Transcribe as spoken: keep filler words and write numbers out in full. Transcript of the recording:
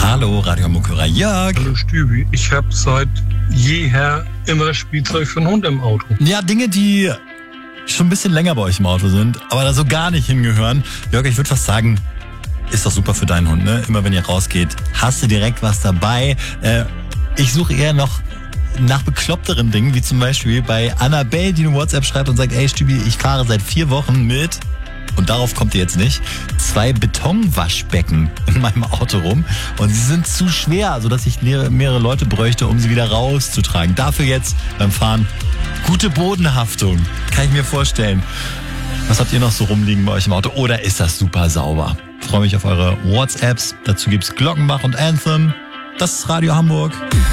Hallo, Radio Muckerer Jörg. Hallo Stübi, ich habe seit jeher immer Spielzeug für einen Hund im Auto. Ja, Dinge, die schon ein bisschen länger bei euch im Auto sind, aber da so gar nicht hingehören. Jörg, ich würde fast sagen, ist doch super für deinen Hund, ne? Immer wenn ihr rausgeht, hast du direkt was dabei. Äh, ich suche eher noch nach bekloppteren Dingen, wie zum Beispiel bei Annabelle, die eine WhatsApp schreibt und sagt, ey Stübi, ich fahre seit vier Wochen mit, und darauf kommt ihr jetzt nicht, zwei Betonwaschbecken in meinem Auto rum und sie sind zu schwer, sodass ich mehrere Leute bräuchte, um sie wieder rauszutragen. Dafür jetzt beim Fahren gute Bodenhaftung, kann ich mir vorstellen. Was habt ihr noch so rumliegen bei euch im Auto? Oder ist das super sauber? Ich freue mich auf eure WhatsApps. Dazu gibt's Glockenbach und Anthem. Das ist Radio Hamburg.